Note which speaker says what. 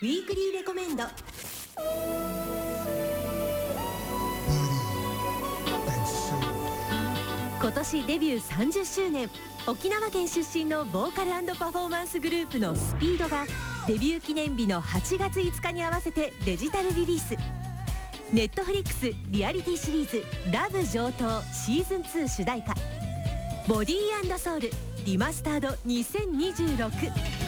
Speaker 1: ウィークリーレコメンド。今年デビュー30周年、沖縄県出身のボーカル&パフォーマンスグループのスピードがデビュー記念日の8月5日に合わせてデジタルリリース。ネットフリックスリアリティシリーズラブ上等シーズン2主題歌ボディー&ソウルリマスタード2026。